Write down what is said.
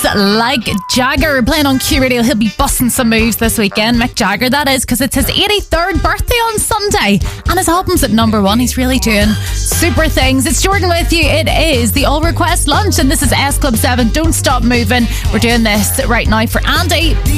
Like Jagger playing on Q Radio. He'll be busting some moves this weekend. Mick Jagger, that is, because it's his 83rd birthday on Sunday and his album's at number 1. He's really doing super things. It's Jordan with you. It is the All Request Lunch and this is S Club 7. Don't stop moving. We're doing this right now for Andy.